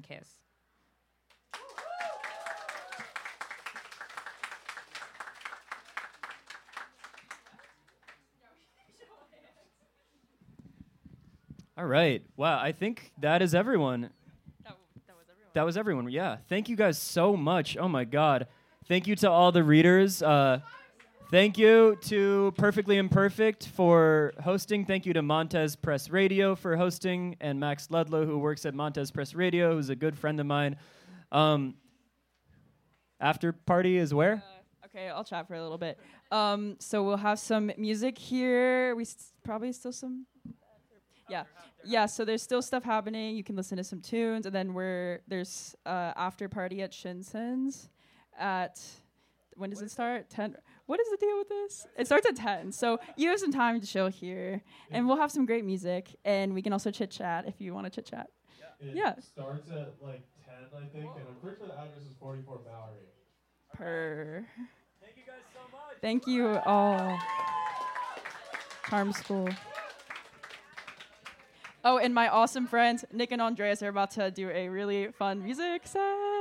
Kiss. All right. Wow, I think that is everyone. That was everyone. That was everyone. Yeah. Thank you guys so much. Oh my God. Thank you to all the readers. Thank you to Perfectly Imperfect for hosting. Thank you to Montez Press Radio for hosting, and Max Ludlow, who works at Montez Press Radio, who's a good friend of mine. After party is where? Okay, I'll chat for a little bit. So we'll have some music here. Probably still some. Yeah. So there's still stuff happening. You can listen to some tunes, and then there's after party at Shinsens at. When does it start? 10. What is the deal with this? It starts at 10. So you have some time to chill here, and we'll have some great music, and we can also chit chat if you want to chit chat. It starts at like 10, I think, and I'm pretty sure the address is 44 Bowery. Thank you guys so much. Thank you all. Charm School. Oh, and my awesome friends, Nick and Andreas, are about to do a really fun music set.